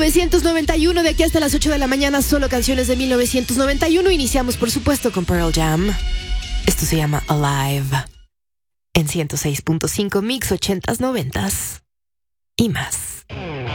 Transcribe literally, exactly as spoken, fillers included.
novecientos noventa y uno, de aquí hasta las ocho de la mañana, solo canciones de mil novecientos noventa y uno. Iniciamos, por supuesto, con Pearl Jam. Esto se llama Alive. En ciento seis punto cinco Mix ochentas, noventas y más.